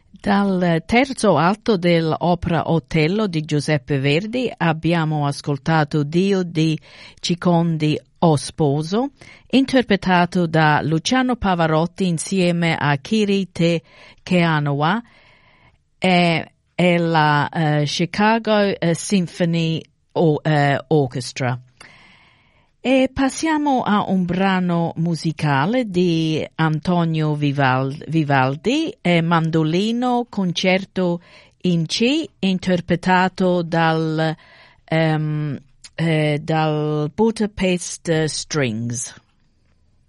Dal terzo atto dell'opera Otello di Giuseppe Verdi abbiamo ascoltato Dio di Cicondi o Sposo, interpretato da Luciano Pavarotti insieme a Kiri Te Keanoa e la Chicago Symphony Orchestra. E passiamo a un brano musicale di Antonio Vivaldi, mandolino concerto in C, interpretato dal Budapest Strings.